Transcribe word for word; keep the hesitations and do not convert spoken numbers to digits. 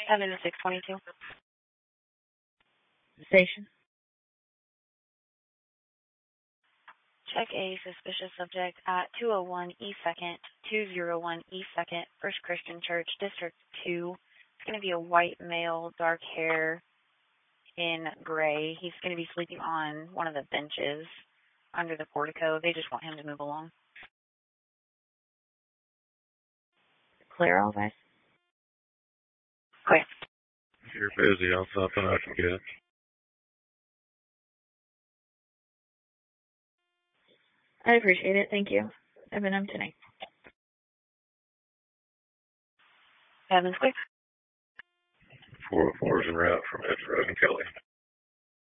Seven six twenty two. Station. Check a suspicious subject at two oh one East second, two oh one East second, First Christian Church, District two. It's going to be a white male, dark hair, in gray. He's going to be sleeping on one of the benches under the portico. They just want him to move along. Clear all guys. Clear. If you're busy on something, I can get it. I appreciate it. Thank you. I've been up tonight. Evans, clear. four oh four is en route from Edge Road and Kelly.